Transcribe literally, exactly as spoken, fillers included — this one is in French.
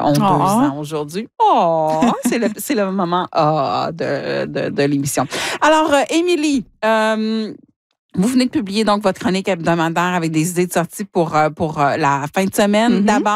ont deux Oh. ans aujourd'hui. Oh, c'est le, c'est le moment oh, de, de, de l'émission. Alors, euh, Émilie, euh, vous venez de publier donc votre chronique hebdomadaire avec des idées de sortie pour, euh, pour euh, la fin de semaine. Mm-hmm. D'abord,